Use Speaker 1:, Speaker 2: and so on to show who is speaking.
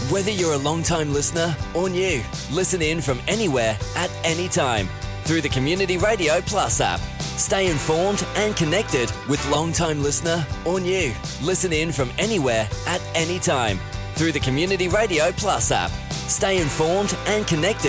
Speaker 1: Whether you're a long-time listener or new, listen in from anywhere at any time through the Community Radio Plus app. Stay informed and connected with long-time listener or new. Listen in from anywhere at any time through the Community Radio Plus app. Stay informed and connected